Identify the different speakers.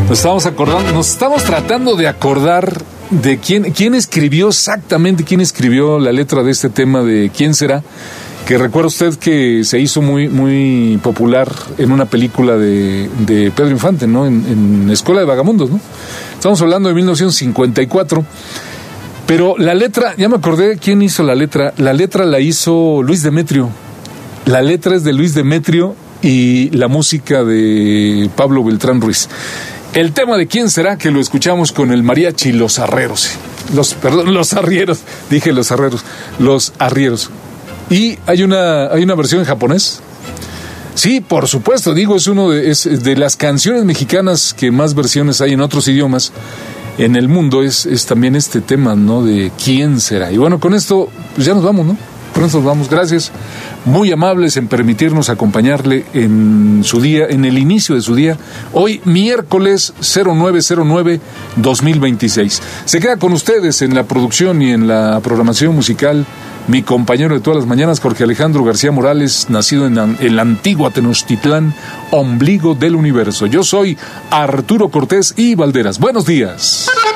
Speaker 1: Nos estamos tratando de acordar de quién escribió exactamente, quién escribió la letra de este tema de ¿Quién será? Que recuerda usted que se hizo muy popular en una película de Pedro Infante, ¿no? En Escuela de Vagamundos, ¿no? Estamos hablando de 1954. Pero la letra, ya me acordé quién hizo la letra. La letra la hizo Luis Demetrio. La letra es de Luis Demetrio y la música de Pablo Beltrán Ruiz. El tema de ¿Quién será? Que lo escuchamos con el mariachi Los Arrieros. Los Arrieros. Dije Los Arrieros. Los Arrieros. Y hay una versión en japonés. Sí, por supuesto, digo, es de las canciones mexicanas que más versiones hay en otros idiomas en el mundo, es también este tema, ¿no? De ¿quién será? Y bueno, con esto pues ya nos vamos, ¿no? Con esto nos vamos. Gracias, muy amables en permitirnos acompañarle en su día, en el inicio de su día, hoy miércoles 09/09/2026. Se queda con ustedes en la producción y en la programación musical mi compañero de todas las mañanas, Jorge Alejandro García Morales, nacido en el antiguo Tenochtitlán, ombligo del universo. Yo soy Arturo Cortés y Valderas. Buenos días.